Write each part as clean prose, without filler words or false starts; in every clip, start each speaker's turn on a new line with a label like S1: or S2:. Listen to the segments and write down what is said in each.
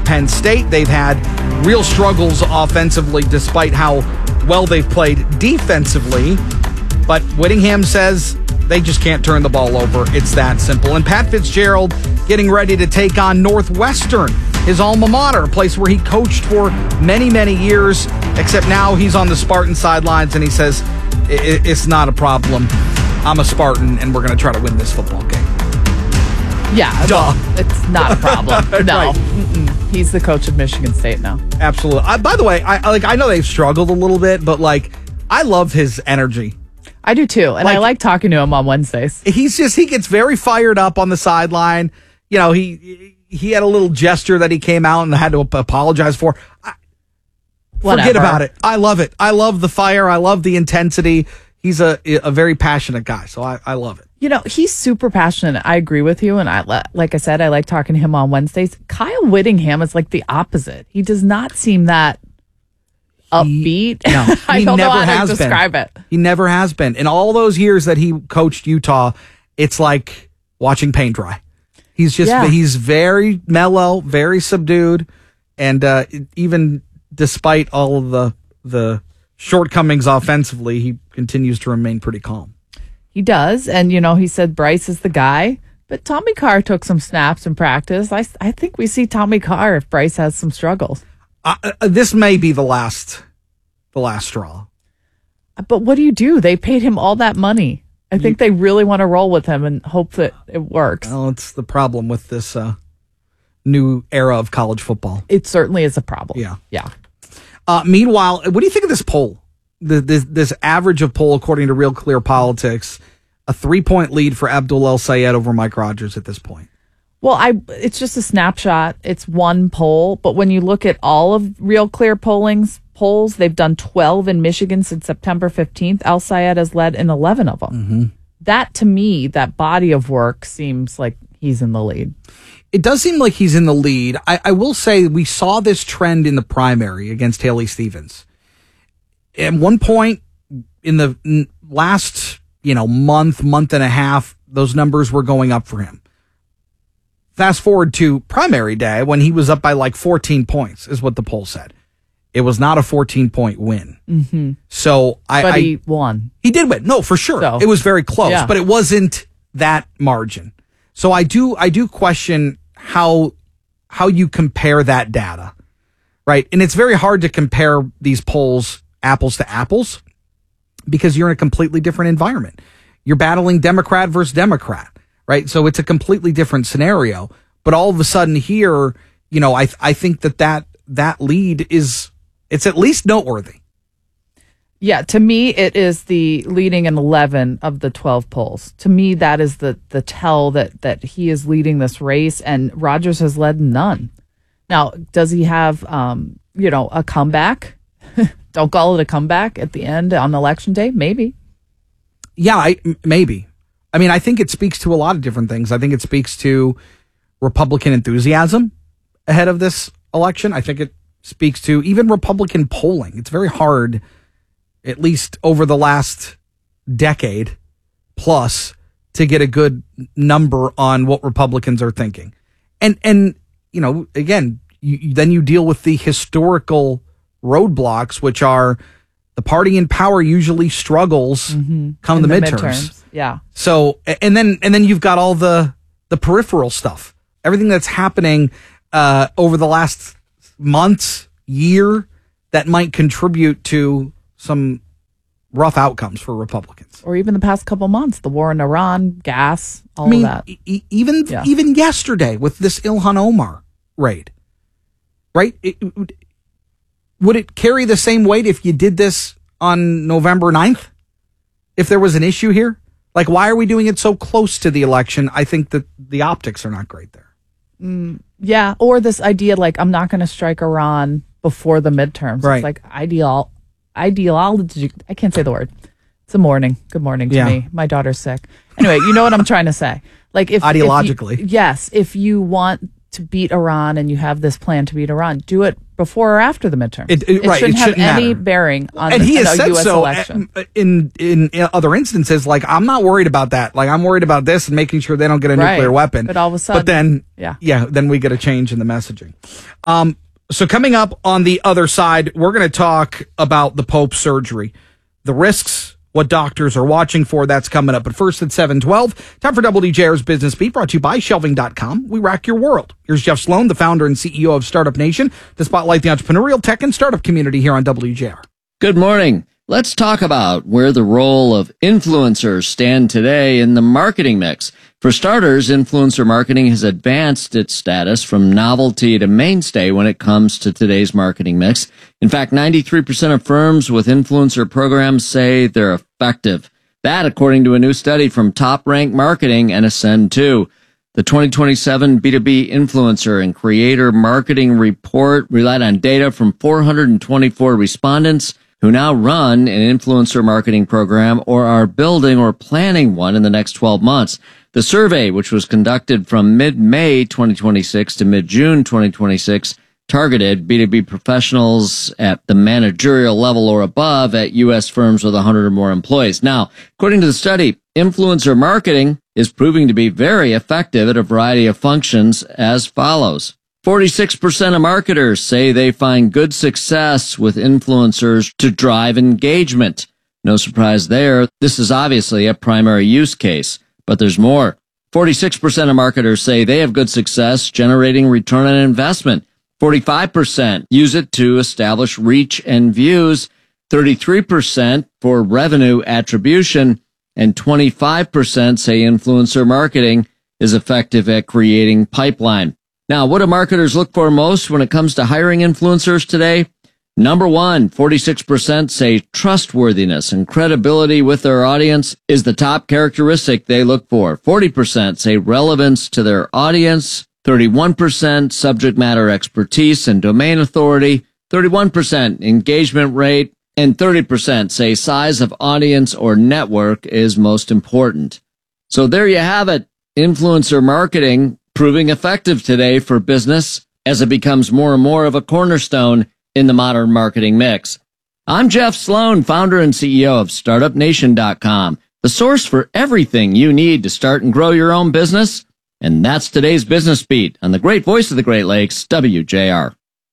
S1: Penn State. They've had real struggles offensively despite how well they've played defensively. But Whittingham says they just can't turn the ball over. It's that simple. And Pat Fitzgerald getting ready to take on Northwestern, his alma mater, a place where he coached for many, many years, except now he's on the Spartan sidelines, and he says, it's not a problem. I'm a Spartan, and we're going to try to win this football game.
S2: Yeah, it's not a problem. No. Right. He's the coach of Michigan State now.
S1: Absolutely. By the way, I know they've struggled a little bit, but I love his energy.
S2: I do too, and I like talking to him on Wednesdays.
S1: He gets very fired up on the sideline. You know, he had a little gesture that he came out and had to apologize for. Forget about it. I love it. I love the fire. I love the intensity. He's a very passionate guy, so I love it.
S2: You know, he's super passionate. I agree with you, and like I said, I like talking to him on Wednesdays. Kyle Whittingham is like the opposite. He does not seem that upbeat.
S1: No,
S2: I don't know how to describe it.
S1: He never has been. In all those years that he coached Utah, it's like watching paint dry. He's he's very mellow, very subdued, and even despite all of the shortcomings offensively, he continues to remain pretty calm.
S2: He does, and he said Bryce is the guy, but Tommy Carr took some snaps in practice. I think we see Tommy Carr if Bryce has some struggles.
S1: This may be the last straw.
S2: But what do? They paid him all that money. I think they really want to roll with him and hope that it works.
S1: Well, it's the problem with this new era of college football.
S2: It certainly is a problem.
S1: Yeah. Meanwhile, what do you think of this poll? This average of poll, according to Real Clear Politics, a 3-point lead for Abdul El Sayed over Mike Rogers at this point.
S2: Well, it's just a snapshot. It's one poll, but when you look at all of Real Clear polls, they've done 12 in Michigan since September 15th. El Sayed has led in 11 of them. Mm-hmm. That, to me, that body of work seems like he's in the lead.
S1: It does seem like he's in the lead. I will say we saw this trend in the primary against Haley Stevens. At one point in the last, month and a half, those numbers were going up for him. Fast forward to primary day when he was up by 14 points is what the poll said. It was not a 14-point win.
S2: Mm-hmm.
S1: So
S2: But he won.
S1: He did win. No, for sure. So, it was very close, but it wasn't that margin. So I do question how you compare that data, right? And it's very hard to compare these polls apples to apples because you're in a completely different environment. You're battling Democrat versus Democrat, right? So it's a completely different scenario. But all of a sudden here, I think that lead it's at least noteworthy.
S2: Yeah, to me, it is the leading in 11 of the 12 polls. To me, that is the tell that he is leading this race, and Rogers has led none. Now, does he have, a comeback? Don't call it a comeback at the end on election day? Maybe.
S1: Yeah, maybe. I mean, I think it speaks to a lot of different things. I think it speaks to Republican enthusiasm ahead of this election. I think it speaks to even Republican polling. It's very hard, at least over the last decade plus, to get a good number on what Republicans are thinking. And again, then you deal with the historical roadblocks, which are the party in power usually struggles come the midterms.
S2: Yeah.
S1: So, and then you've got all the peripheral stuff, everything that's happening over the last months, year, that might contribute to some rough outcomes for Republicans.
S2: Or even the past couple months, the war in Iran, gas, all of that.
S1: Even yesterday with this Ilhan Omar raid, right? Would it carry the same weight if you did this on November 9th? If there was an issue here? Why are we doing it so close to the election? I think that the optics are not great there.
S2: Yeah, or this idea I'm not going to strike Iran before the midterms.
S1: Right.
S2: It's like ideology. I can't say the word. It's a morning. Good morning to me. My daughter's sick. Anyway, you know what I'm trying to say. If
S1: ideologically.
S2: If you want to beat Iran and you have this plan to beat Iran, do it before or after the midterm.
S1: It
S2: shouldn't have any
S1: matter.
S2: bearing on
S1: and he has
S2: a
S1: said
S2: U.S.
S1: so
S2: election.
S1: In other instances, like, I'm not worried about that. Like, I'm worried about this and making sure they don't get a nuclear weapon.
S2: But all of a sudden,
S1: then we get a change in the messaging. So coming up on the other side, we're going to talk about the Pope's surgery, the risks, what doctors are watching for. That's coming up. But first at 7:12, time for WJR's Business Beat, brought to you by Shelving.com. We rack your world. Here's Jeff Sloan, the founder and CEO of Startup Nation, to spotlight the entrepreneurial tech and startup community here on WJR.
S3: Good morning. Let's talk about where the role of influencers stand today in the marketing mix. For starters, influencer marketing has advanced its status from novelty to mainstay when it comes to today's marketing mix. In fact, 93% of firms with influencer programs say they're effective. That, according to a new study from Top Rank Marketing and Ascend2. The 2027 B2B Influencer and Creator Marketing Report relied on data from 424 respondents who now run an influencer marketing program or are building or planning one in the next 12 months. The survey, which was conducted from mid-May 2026 to mid-June 2026, targeted B2B professionals at the managerial level or above at U.S. firms with 100 or more employees. Now, according to the study, influencer marketing is proving to be very effective at a variety of functions as follows. 46% of marketers say they find good success with influencers to drive engagement. No surprise there. This is obviously a primary use case, but there's more. 46% of marketers say they have good success generating return on investment. 45% use it to establish reach and views, 33% for revenue attribution, and 25% say influencer marketing is effective at creating pipeline. Now, what do marketers look for most when it comes to hiring influencers today? Number one, 46% say trustworthiness and credibility with their audience is the top characteristic they look for. 40% say relevance to their audience. 31% subject matter expertise and domain authority. 31% engagement rate. And 30% say size of audience or network is most important. So there you have it. Influencer marketing proving effective today for business as it becomes more and more of a cornerstone in the modern marketing mix. I'm Jeff Sloan, founder and CEO of StartupNation.com, the source for everything you need to start and grow your own business. And that's today's Business Beat on the great voice of the Great Lakes, WJR.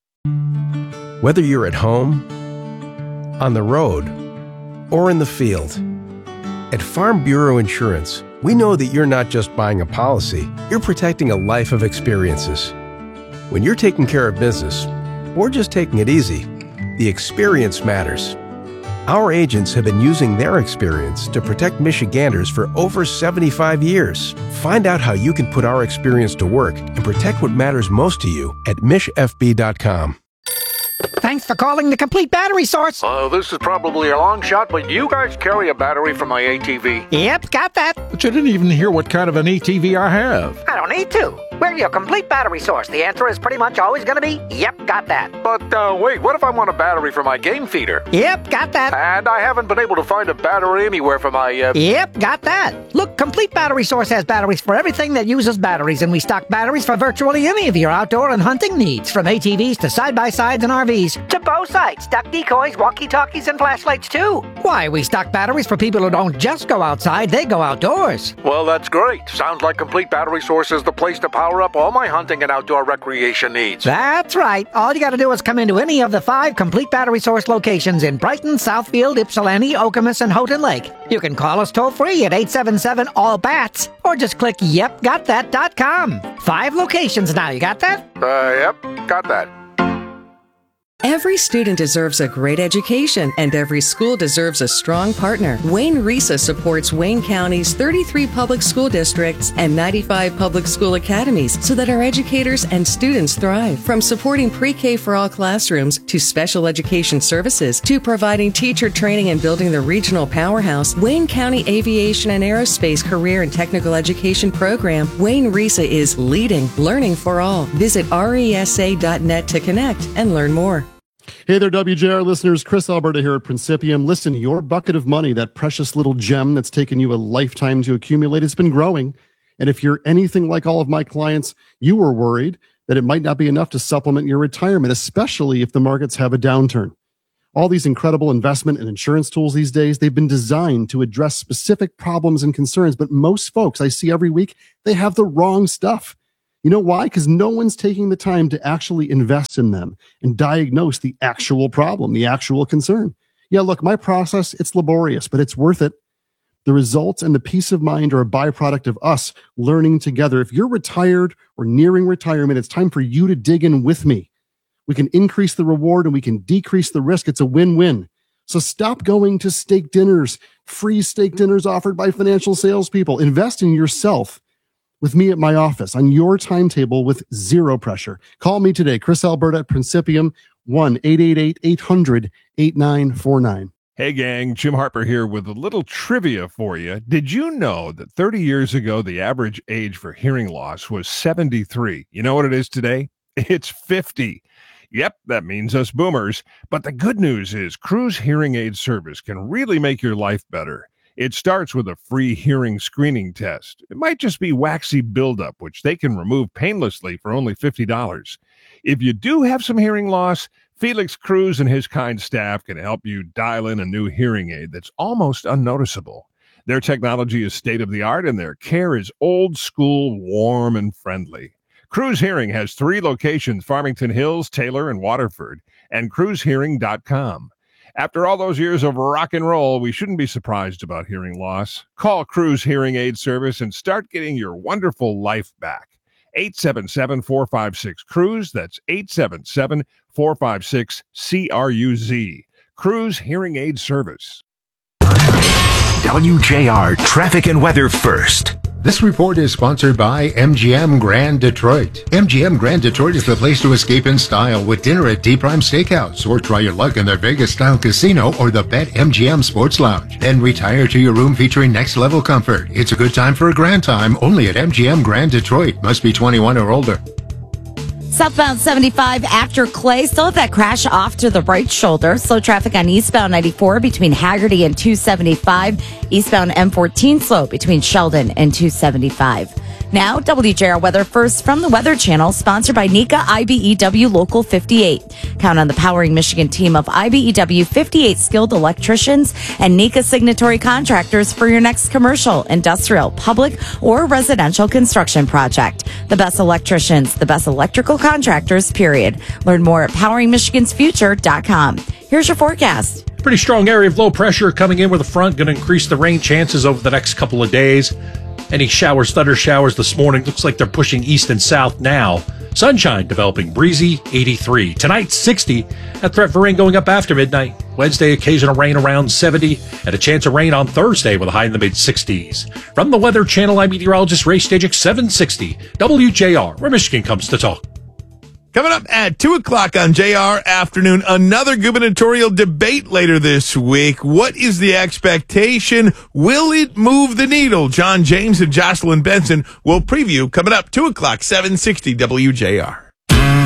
S4: Whether you're at home, on the road, or in the field, at Farm Bureau Insurance, we know that you're not just buying a policy, you're protecting a life of experiences. When you're taking care of business, or just taking it easy, the experience matters. Our agents have been using their experience to protect Michiganders for over 75 years. Find out how you can put our experience to work and protect what matters most to you at MishFB.com.
S5: Thanks for calling the Complete Battery Source.
S6: This is probably a long shot, but you guys carry a battery for my ATV.
S5: Yep, got that.
S7: But you didn't even hear what kind of an ATV I have.
S5: I don't need to. We're your Complete Battery Source. The answer is pretty much always going to be, yep, got that.
S6: But wait, what if I want a battery for my game feeder?
S5: Yep, got that.
S6: And I haven't been able to find a battery anywhere for my,
S5: Yep, got that. Look, Complete Battery Source has batteries for everything that uses batteries, and we stock batteries for virtually any of your outdoor and hunting needs, from ATVs to side-by-sides and RVs, to bow sights, duck decoys, walkie-talkies, and flashlights, too. Why, we stock batteries for people who don't just go outside, they go outdoors.
S6: Well, that's great. Sounds like Complete Battery Source is the place to power up all my hunting and outdoor recreation needs.
S5: That's right. All you got to do is come into any of the 5 Complete Battery Source locations in Brighton, Southfield, Ypsilanti, Okemos, and Houghton Lake. You can call us toll-free at 877-ALL-BATS or just click yepgotthat.com. 5 locations now. You got that?
S6: Yep, got that.
S8: Every student deserves a great education, and every school deserves a strong partner. Wayne Risa supports Wayne County's 33 public school districts and 95 public school academies so that our educators and students thrive. From supporting pre-K for all classrooms to special education services to providing teacher training and building the regional powerhouse, Wayne County Aviation and Aerospace Career and Technical Education Program, Wayne Risa is leading learning for all. Visit resa.net to connect and learn more.
S9: Hey there, WJR listeners. Chris Alberta here at Principium. Listen, your bucket of money, that precious little gem that's taken you a lifetime to accumulate, it's been growing. And if you're anything like all of my clients, you were worried that it might not be enough to supplement your retirement, especially if the markets have a downturn. All these incredible investment and insurance tools these days, they've been designed to address specific problems and concerns, but most folks I see every week, they have the wrong stuff. You know why? Because no one's taking the time to actually invest in them and diagnose the actual problem, the actual concern. Yeah, look, my process, it's laborious, but it's worth it. The results and the peace of mind are a byproduct of us learning together. If you're retired or nearing retirement, it's time for you to dig in with me. We can increase the reward and we can decrease the risk. It's a win-win. So stop going to steak dinners, free steak dinners offered by financial salespeople. Invest in yourself with me at my office on your timetable with zero pressure. Call me today, Chris Alberta at Principium, 1-888-800-8949.
S10: Hey gang, Jim Harper here with a little trivia for you. Did you know that 30 years ago, the average age for hearing loss was 73? You know what it is today? It's 50. Yep, that means us boomers. But the good news is Cruz Hearing Aid Service can really make your life better. It starts with a free hearing screening test. It might just be waxy buildup, which they can remove painlessly for only $50. If you do have some hearing loss, Felix Cruz and his kind staff can help you dial in a new hearing aid that's almost unnoticeable. Their technology is state-of-the-art and their care is old school, warm, and friendly. Cruz Hearing has 3 locations, Farmington Hills, Taylor, and Waterford, and cruzhearing.com. After all those years of rock and roll, we shouldn't be surprised about hearing loss. Call Cruz Hearing Aid Service and start getting your wonderful life back. 877-456-CRUZ. That's 877-456-CRUZ. Cruz Hearing Aid Service.
S11: WJR Traffic and Weather First.
S12: This report is sponsored by MGM Grand Detroit. MGM Grand Detroit is the place to escape in style with dinner at D Prime Steakhouse, or try your luck in their Vegas-style casino or the Bet MGM Sports Lounge. Then retire to your room featuring next-level comfort. It's a good time for a grand time only at MGM Grand Detroit. Must be 21 or older.
S13: Southbound 75 after Clay. Still have that crash off to the right shoulder. Slow traffic on eastbound 94 between Haggerty and 275. Eastbound M14 slow between Sheldon and 275. Now, WJR Weather First from the Weather Channel, sponsored by NECA IBEW Local 58. Count on the Powering Michigan team of IBEW 58 skilled electricians and NECA signatory contractors for your next commercial, industrial, public, or residential construction project. The best electricians, the best electrical contractors, period. Learn more at poweringmichigansfuture.com. Here's your forecast.
S14: Pretty strong area of low pressure coming in with a front, going to increase the rain chances over the next couple of days. Any showers, thunder showers this morning. Looks like they're pushing east and south now. Sunshine developing, breezy, 83. Tonight, 60. That threat for rain going up after midnight. Wednesday, occasional rain around 70. And a chance of rain on Thursday with a high in the mid-60s. From the Weather Channel, I'm meteorologist Ray Stajic, 760 WJR, where Michigan comes to talk.
S15: Coming up at 2 o'clock on JR Afternoon, another gubernatorial debate later this week. What is the expectation? Will it move the needle? John James and Jocelyn Benson will preview coming up 2 o'clock, 760 WJR.